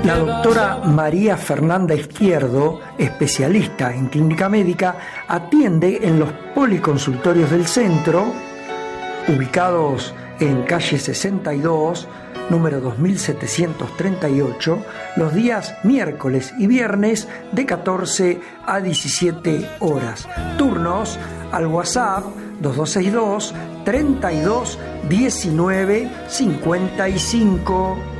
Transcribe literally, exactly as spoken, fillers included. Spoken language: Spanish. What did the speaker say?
La doctora María Fernanda Izquierdo, especialista en clínica médica, atiende en los policonsultorios del centro, ubicados en calle sesenta y dos, número dos mil setecientos treinta y ocho, los días miércoles y viernes de catorce a diecisiete horas. Turnos al WhatsApp dos dos seis dos, treinta y dos, diecinueve, cincuenta y cinco.